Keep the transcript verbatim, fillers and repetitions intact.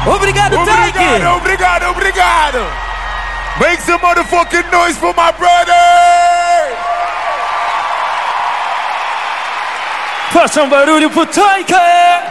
Obrigado, Taiki! Obrigado, obrigado, obrigado! Make some motherfucking noise for my brother! Faça um barulho pro Taiki!